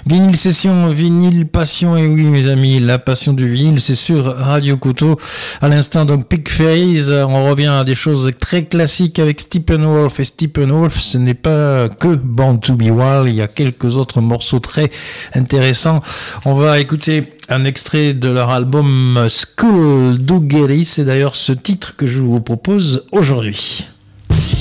Vinyle Session, Vinyle Passion, et oui mes amis, la passion du vinyle, c'est sur Radio Couteau. À l'instant donc Pig Phase, on revient à des choses très classiques avec Steppenwolf, et Steppenwolf, ce n'est pas que Born to Be Wild, il y a quelques autres morceaux très intéressants. On va écouter un extrait de leur album School Doogery, c'est d'ailleurs ce titre que je vous propose aujourd'hui.